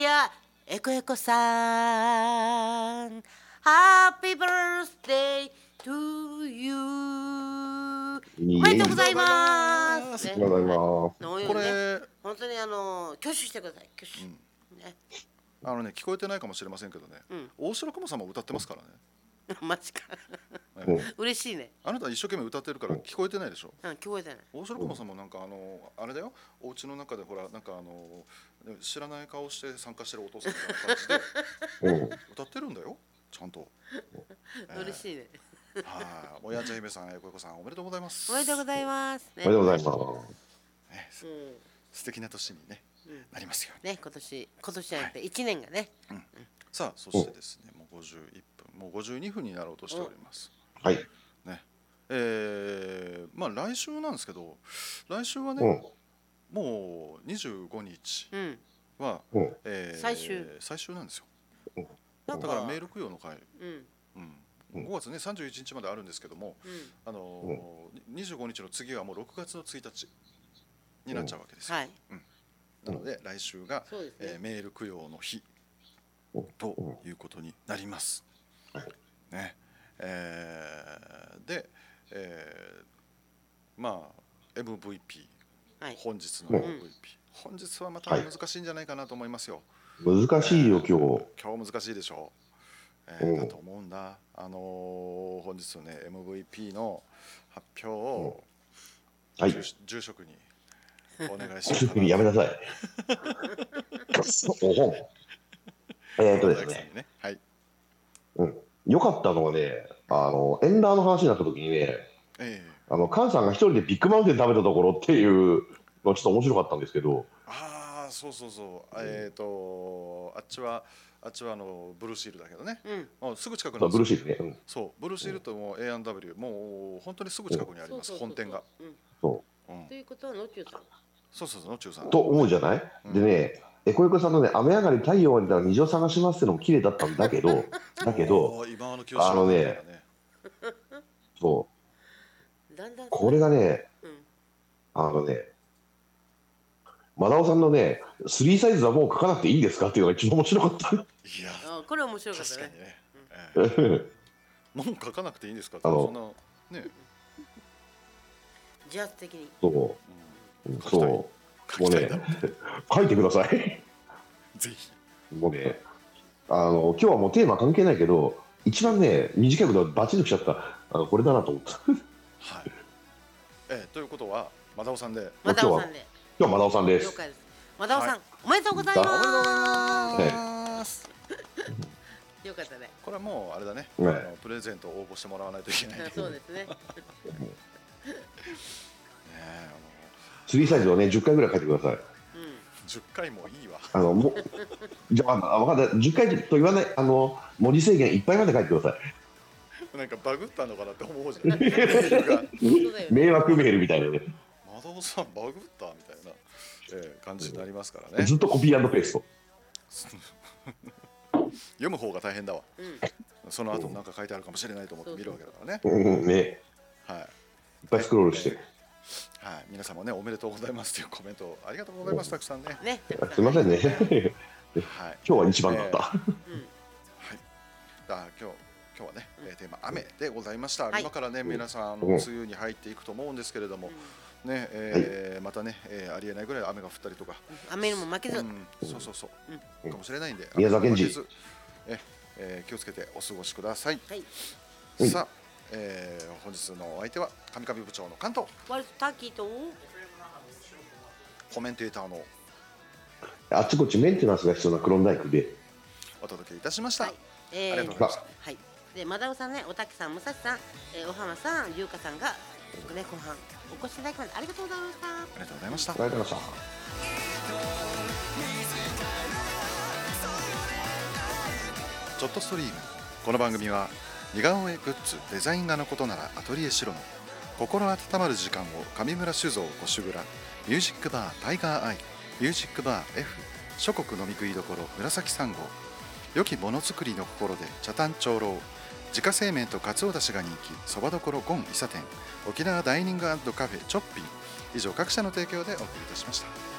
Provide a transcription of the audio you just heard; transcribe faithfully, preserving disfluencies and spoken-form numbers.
やエコエコさん、ハッピーバースデートゥーユー。おめでとうございます。 おめでとうございます。 これ本当にあの挙手してください。挙手。ね。 あのね聞こえてないかもしれませんけどね。大城雲さんも歌ってますからね。 マジか。嬉しいね。 あなた一生懸命歌ってるから聞こえてないでしょ。 うん、聞こえてない。 大城雲さんもなんかあのあれだよ。お家の中でほらなんかあの知らない顔して参加してるお父さんみたいな感じで歌ってるんだよ。ちゃんと。 嬉しいね。 はい。もやちゃ姫さん、えこえこさんおめでとうございます。 おめでとうございます。 おめでとうございます。 素敵な年にねなりますよね。今年今年じゃなくて一年がね。 さあそしてですねもうごじゅういっぷんもうごじゅうにふんになろうとしております。 はい。 ね。えまあ来週なんですけど来週はねもうにじゅうごにちは最終最終なんですよ。だからメール供養の会。ごがつねさんじゅういちにちまであるんですけども、あのにじゅうごにちの次はもうろくがつのついたちになっちゃうわけですよ。なので来週がメール供養の日ということになります。ね。でまあ エムブイピー 本日の エムブイピー 本日はまた難しいんじゃないかなと思いますよ。 難しいよ今日。 今日難しいでしょう。だと思うんだ。あの本日のね エムブイピー の発表を住職にお願いします。 やめなさい。おほん。えっとですね。 はい。 うん。よかったのはね、あのエンダーの話になった時にね、あの菅さんが一人でビッグマウンテン食べたところっていうのちょっと面白かったんですけど。 ああ、そうそうそう。えっとあっちは。あっちはあのブルーシールだけどね、うん、すぐ近くなんですよ。 ブルーシールね、うん、 そうブルーシールとも エーアンドダブリュー もう本当にすぐ近くにあります、本店が。 そう、 うん、ということは野中さん、 そうそうそう野中さんと思うじゃない、うん、でねエコエコさんのね雨上がり太陽が出たら虹を探しますってのも綺麗だったんだけどだけどあのねそうこれがね、うん、あのねマダオさんのね、スリーサイズはもう書かなくていいんですかっていうのが一番面白かった。いや、 これ面白かったね。 確かにね。もう書かなくていいんですかって、そんなね。 自発的に。 そう、そう、もうね、書いてください。 ぜひ。 もうね、あの今日はもうテーマ関係ないけど、一番ね短いことバチッときちゃったあのこれだなと思った。はい。 えということはマダオさんで。 マダオさんで。 今日はマダオさんです。 了解です。マダオさん、おめでとうございます。よかったね。 これはもうあれだね。プレゼントを応募してもらわないといけない。 そうですね。 スリーサイズをねじゅっかいぐらい書いてください。 じゅっかいもいいわ。 あのもじゃあ分かんない。じゅっかいと言わないあの文字制限いっぱいまで書いてください。 なんかバグったのかなって思うじゃん。 迷惑メールみたいなね。 マダオさんバグったみたいな。えー、感じになりますからね。 ずっとコピー&ペースト。 読む方が大変だわ。うん、その後なんか書いてあるかもしれないと思って見るわけだからね。 うんね。はい。いっぱいスクロールして。 はい、皆さんもねおめでとうございますというコメントありがとうございますたくさんね。 ね。 すみませんね。はい。今日は一番だった。はい。 だ今日今日はねテーマ雨でございました。今からね皆さん梅雨に入っていくと思うんですけれども。ねえー、またね、えー、ありえないぐらい雨が降ったりとか、 雨にも負けず、 うん、そうそうそう、うん、かもしれないんで、 宮沢賢治、 ええー、気をつけてお過ごしください。 はい、 さあ、えー、本日のお相手は上上部長の関東、 ワルフタキとコメンテーターのあちこちメンテナンスが必要なクロンダイクでお届けいたしました。はい、 えー、 ありがとうございました。 はい、でマダオさんね、おたきさん、武蔵さん、えー、おはまさん、ゆうかさんがね後半お越しいただきましてありがとうございました。ありがとうございました。 ありがとうございました。 ちょっとストリーム。この番組は似顔絵グッズデザイン画のことならアトリエシロの心温まる時間を上村酒造ごしぶらミュージックバータイガーアイミュージックバー F 諸国飲み食いどころ紫さん号良きものづくりの心で茶炭長老自家製麺とかつおだしが人気そばどころゴン伊佐店沖縄ダイニング&カフェチョッピン以上各社の提供でお送りいたしました。